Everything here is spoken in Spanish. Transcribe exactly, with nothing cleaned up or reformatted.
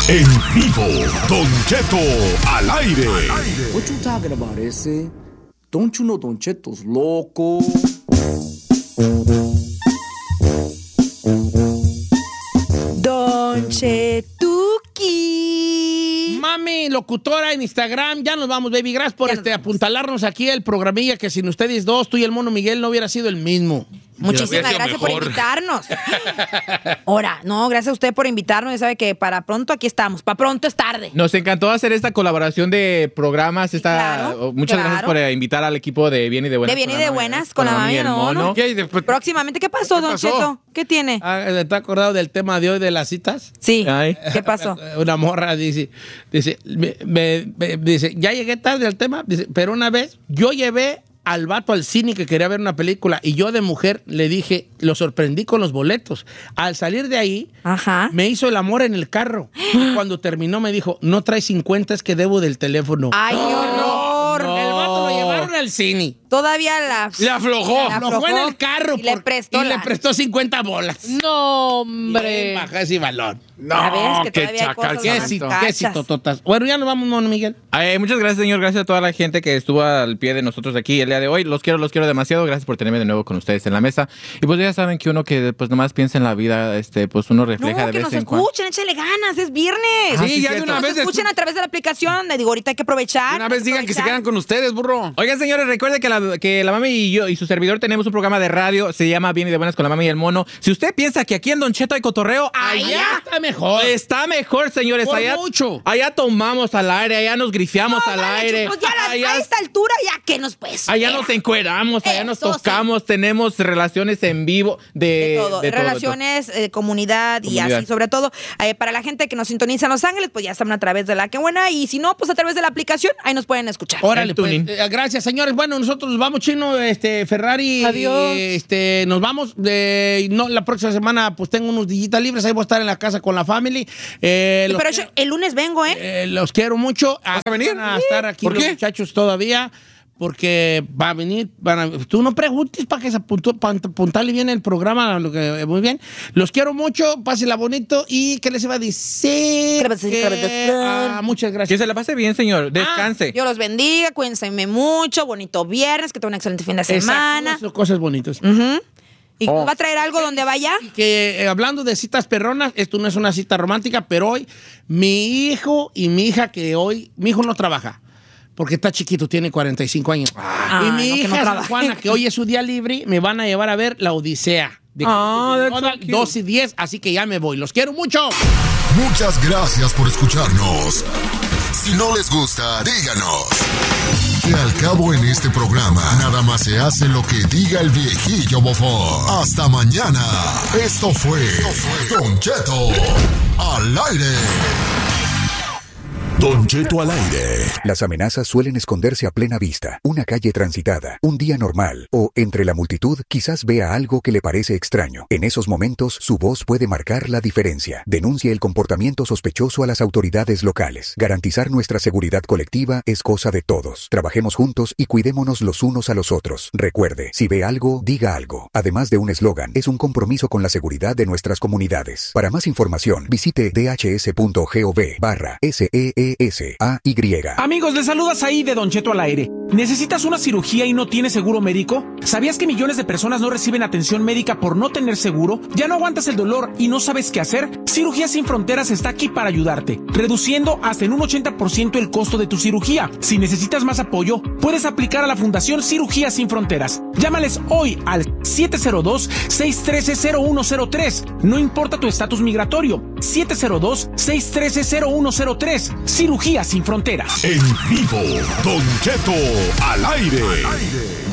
En vivo, Don Cheto al aire. What you talking about, ese? Don't you know Don Cheto's loco? Don Chetuki. Mami, locutora en Instagram, ya nos vamos, baby. Gracias por este, apuntalarnos aquí el programilla que sin ustedes dos, tú y el Mono Miguel, no hubiera sido el mismo. Muchísimas gracias mejor. por invitarnos. Ahora, no, gracias a usted por invitarnos. Ya sabe que para pronto aquí estamos. Para pronto es tarde. Nos encantó hacer esta colaboración de programas. Esta, claro, muchas claro. gracias por invitar al equipo de Bien y de Buenas. De Bien y de Buenas, con, con la mami y el mono. mono. ¿Qué? Después, Próximamente, ¿qué pasó, ¿qué Don pasó? Cheto? ¿Qué tiene? Ah, ¿está acordado del tema de hoy de las citas? Sí. Ay. ¿Qué pasó? Una morra dice, dice, me, me, me, dice, ya llegué tarde al tema, dice, pero una vez yo llevé al vato al cine que quería ver una película y yo de mujer le dije, lo sorprendí con los boletos. Al salir de ahí, Ajá. me hizo el amor en el carro. Cuando terminó me dijo, no traes cincuenta, es que debo del teléfono. ¡Ay, qué horror! No. El vato lo llevaron al cine. Todavía la... Le aflojó. La aflojó en el carro. Y le por, prestó y la... le prestó cincuenta bolas. No, hombre. Baja ese balón. No, ¿Ya ves que qué todavía hay cosas Qué más cito, cachas? qué citototas. Bueno, ya nos vamos, Mono Miguel. Ay, muchas gracias, señor. Gracias a toda la gente que estuvo al pie de nosotros aquí el día de hoy. Los quiero, los quiero demasiado. Gracias por tenerme de nuevo con ustedes en la mesa. Y pues ya saben que uno que pues nomás piensa en la vida, este, pues uno refleja No, de que vez nos en cuando. escuchen, échale ganas, es viernes. Ah, Sí, sí, ya de cierto. una Nos vez. escuchen a través de la aplicación. Le digo, ahorita hay que aprovechar. De una vez hay que digan que se aprovechar. quedan con ustedes, burro. Oigan, señores, recuerden que la, que la mami y yo y su servidor tenemos un programa de radio. Se llama Bien y de Buenas con la mami y el mono. Si usted piensa que aquí en Don Cheto hay cotorreo, Allá allá está mejor. está mejor, señores. Por allá, mucho. allá tomamos al aire, allá nos grifiamos No, al vale, aire. chicos, ya la- allá, a esta altura, ya que nos pues. allá espera. nos encueramos, allá nos Eso sí. tocamos, tenemos relaciones en vivo de, De todo, de todo, de relaciones, eh, comunidad, Comunidad. y así, sobre todo eh, para la gente que nos sintoniza en Los Ángeles, pues ya saben a través de la que buena, y si no, pues a través de la aplicación, ahí nos pueden escuchar. Órale, El pues, tuning. eh, gracias, señores. Bueno, nosotros nos vamos, Chino, este, Ferrari. Adiós. Este, nos vamos. Eh, no, la próxima semana, pues tengo unos días libres. Ahí voy a estar en la casa con la family. Eh, los Pero quiero- yo- el lunes vengo, ¿eh? eh, los quiero mucho. ¿Vas a venir? Van a estar aquí ¿Por los qué? muchachos todavía. Porque va a venir, van a- tú no preguntes para que se apuntó, para apuntarle bien el programa, lo que, muy bien. Los quiero mucho, pásenla bonito y ¿qué les iba a decir? ¿Qué le vas a decir? ¿Qué le vas a Que- decir? ah, muchas Que gracias. se la pase bien, señor. Descanse. Dios los bendiga, cuídense mucho, bonito viernes, que tengan un excelente fin de Exacto, semana. eso, cosas bonitas. Ujú. ¿Y Oh. va a traer algo donde vaya? Que eh, hablando de citas perronas, esto no es una cita romántica, pero hoy mi hijo y mi hija que hoy, mi hijo no trabaja. Porque está chiquito, tiene cuarenta y cinco años. Ah, y mi no, que no hija, trabaje. Juana, que hoy es su día libre, me van a llevar a ver La Odisea. De Ah, that's so cute. dos y diez, así que ya me voy. Los quiero mucho. Muchas gracias por escucharnos. Si no les gusta, díganos. Que al cabo en este programa, nada más se hace lo que diga el viejillo bofón. Hasta mañana. Esto fue Don Cheto al aire. Don Cheto al aire. Las amenazas suelen esconderse a plena vista, una calle transitada, un día normal, o entre la multitud quizás vea algo que le parece extraño. En esos momentos, su voz puede marcar la diferencia. Denuncie el comportamiento sospechoso a las autoridades locales. Garantizar nuestra seguridad colectiva es cosa de todos. Trabajemos juntos y cuidémonos los unos a los otros. Recuerde, si ve algo, diga algo. Además de un eslogan, es un compromiso con la seguridad de nuestras comunidades. Para más información, visite dhs.gov barra S E E S A Y. Amigos, les saluda Saí de Don Cheto al aire. ¿Necesitas una cirugía y no tienes seguro médico? ¿Sabías que millones de personas no reciben atención médica por no tener seguro? ¿Ya no aguantas el dolor y no sabes qué hacer? Cirugías Sin Fronteras está aquí para ayudarte, reduciendo hasta en un ochenta por ciento el costo de tu cirugía. Si necesitas más apoyo, puedes aplicar a la Fundación Cirugías Sin Fronteras. Llámales hoy al siete cero dos, seis uno tres, cero uno cero tres. No importa tu estatus migratorio. siete cero dos, seis uno tres, cero uno cero tres. Cirugías Sin Fronteras. En vivo, Don Cheto al aire.